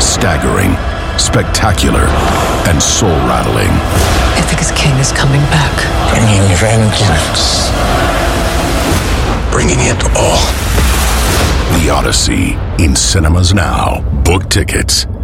Staggering, spectacular, and soul-rattling. Ithaca's king is coming back. Bringing vengeance. Bringing it all. The Odyssey, in cinemas now. Book tickets